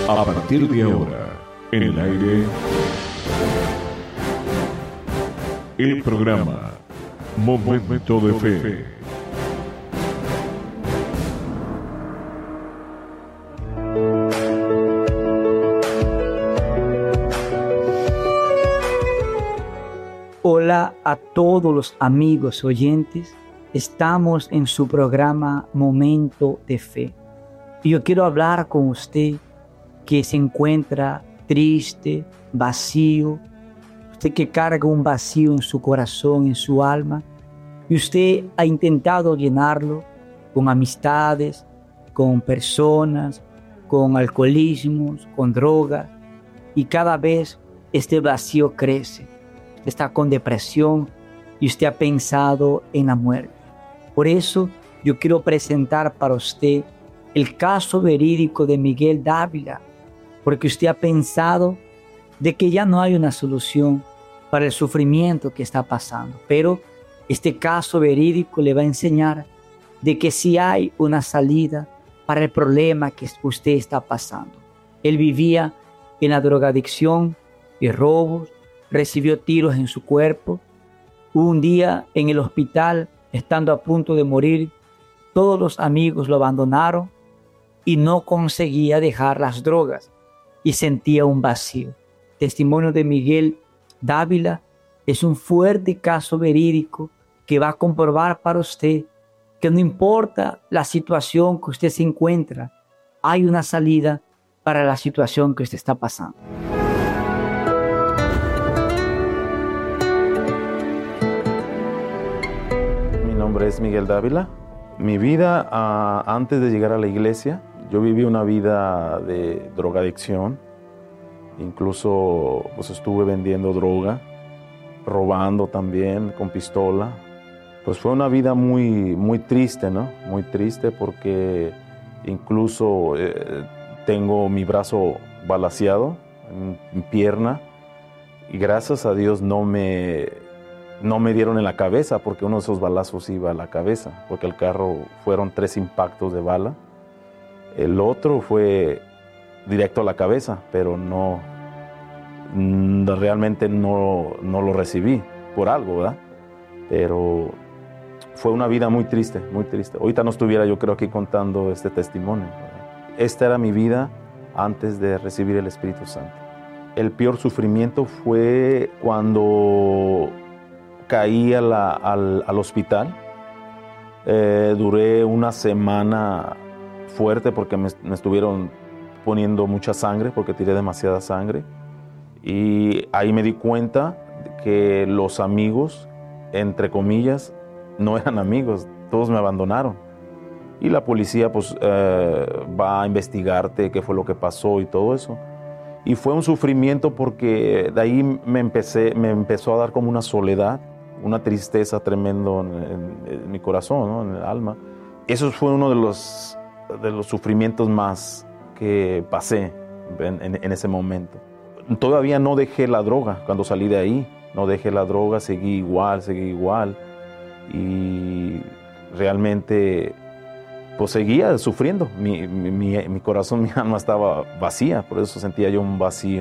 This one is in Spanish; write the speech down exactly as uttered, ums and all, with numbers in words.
A partir de ahora, en el aire, el programa Momento de Fe. Hola a todos los amigos oyentes. Estamos en su programa Momento de Fe. Y yo quiero hablar con usted que se encuentra triste, vacío, usted que carga un vacío en su corazón, en su alma, y usted ha intentado llenarlo con amistades, con personas, con alcoholismos, con drogas, y cada vez este vacío crece. Está con depresión y usted ha pensado en la muerte. Por eso yo quiero presentar para usted el caso verídico de Miguel Dávila, porque usted ha pensado de que ya no hay una solución para el sufrimiento que está pasando. Pero este caso verídico le va a enseñar de que sí hay una salida para el problema que usted está pasando. Él vivía en la drogadicción y robos, recibió tiros en su cuerpo. Un día en el hospital, estando a punto de morir, todos los amigos lo abandonaron y no conseguía dejar las drogas y sentía un vacío. Testimonio de Miguel Dávila es un fuerte caso verídico que va a comprobar para usted que no importa la situación que usted se encuentra, hay una salida para la situación que usted está pasando. Mi nombre es Miguel Dávila. Mi vida, uh, antes de llegar a la iglesia, yo viví una vida de drogadicción. Incluso pues, estuve vendiendo droga, robando también con pistola. Pues fue una vida muy, muy triste, ¿no? Muy triste porque incluso eh, tengo mi brazo balaceado en mi pierna y gracias a Dios no me, no me dieron en la cabeza porque uno de esos balazos iba a la cabeza, porque el carro fueron tres impactos de bala. El otro fue directo a la cabeza, pero no, realmente no, no lo recibí por algo, ¿verdad? Pero fue una vida muy triste, muy triste. Ahorita no estuviera yo creo aquí contando este testimonio, ¿verdad? Esta era mi vida antes de recibir el Espíritu Santo. El peor sufrimiento fue cuando caí a la, al, al hospital. Eh, duré una semana fuerte porque me, me estuvieron poniendo mucha sangre porque tiré demasiada sangre y ahí me di cuenta que los amigos, entre comillas, no eran amigos, todos me abandonaron y la policía pues eh, va a investigarte qué fue lo que pasó y todo eso y fue un sufrimiento porque de ahí me, empecé, me empezó a dar como una soledad, una tristeza tremendo en, en, en mi corazón, ¿no? En el alma. Eso fue uno de los de los sufrimientos más que pasé en, en, en ese momento. Todavía no dejé la droga cuando salí de ahí, no dejé la droga, seguí igual, seguí igual y realmente pues seguía sufriendo, mi, mi, mi, mi corazón, mi alma estaba vacía, por eso sentía yo un vacío.